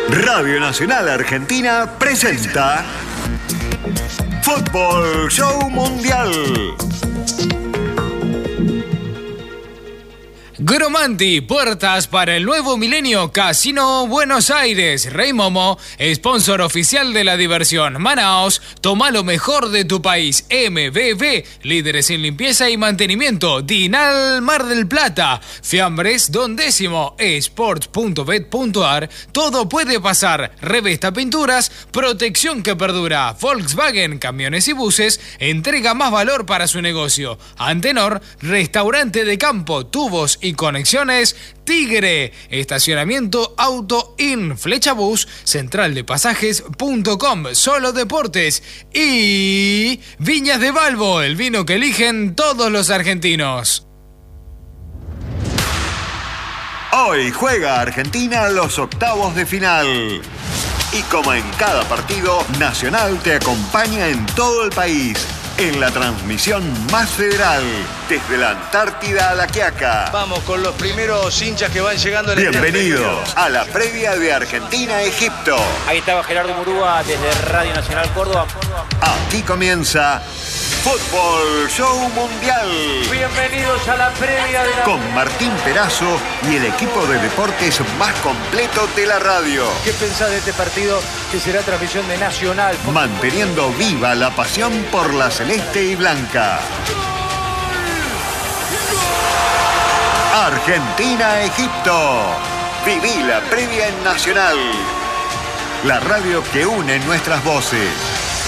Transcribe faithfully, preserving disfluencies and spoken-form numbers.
Radio Nacional Argentina presenta Fútbol Show Mundial. Gromanti, puertas para el nuevo milenio, Casino Buenos Aires. Rey Momo, sponsor oficial de la diversión. Manaos, toma lo mejor de tu país. M B B, líderes en limpieza y mantenimiento. Dinal Mar del Plata, Fiambres Don Décimo, esports punto bet punto ar. Todo puede pasar. Revesta Pinturas, protección que perdura. Volkswagen, camiones y buses, entrega más valor para su negocio. Antenor, restaurante de campo, tubos y conexiones. Tigre, estacionamiento Auto In, Flechabús, central de pasajes punto com, Solo Deportes y Viñas de Balbo, el vino que eligen todos los argentinos. Hoy juega Argentina los octavos de final. Y como en cada partido, Nacional te acompaña en todo el país. En la transmisión más federal, desde la Antártida a La Quiaca. Vamos con los primeros hinchas que van llegando. Bienvenidos a la previa de Argentina-Egipto. Ahí estaba Gerardo Murúa desde Radio Nacional Córdoba. Aquí comienza Fútbol Show Mundial. Bienvenidos a la previa de la... Con Martín Perazo y el equipo de deportes más completo de la radio. ¿Qué pensás de este partido que será transmisión de Nacional? Manteniendo viva la pasión por la celeste y blanca. Argentina-Egipto. Viví la previa en Nacional. La radio que une nuestras voces.